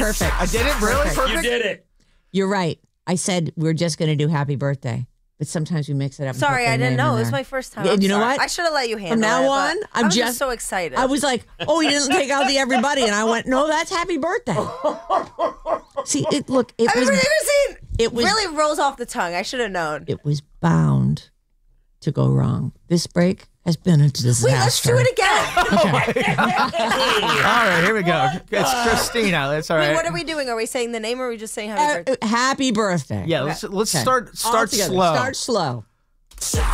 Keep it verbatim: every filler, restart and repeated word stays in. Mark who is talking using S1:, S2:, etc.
S1: Perfect.
S2: I did it. Really
S1: Perfect.
S2: perfect.
S3: You did it.
S1: You're right. I said we're just going to do happy birthday. But sometimes we mix it up.
S4: Sorry, I didn't know. It was my first time. I'm
S1: you know
S4: sorry.
S1: what?
S4: I should have let you handle
S1: From now
S4: it,
S1: on,
S4: but
S1: I'm
S4: I was
S1: just,
S4: just so excited.
S1: I was like, oh, he didn't take out the everybody. And I went, no, that's happy birthday. See, it look, it
S4: I
S1: was,
S4: mean, it,
S1: it was,
S4: really rolls off the tongue. I should have known.
S1: it was bound to go wrong. This break has been a disaster.
S4: Wait, let's do it again.
S2: All right, here we go. It's Christina. That's all right.
S4: Wait, what are we doing? Are we saying the name or are we just saying happy birthday?
S1: Uh, happy birthday.
S2: Yeah, let's let's
S1: Okay.
S2: start
S1: All
S2: start
S1: together.
S2: slow.
S1: Start slow.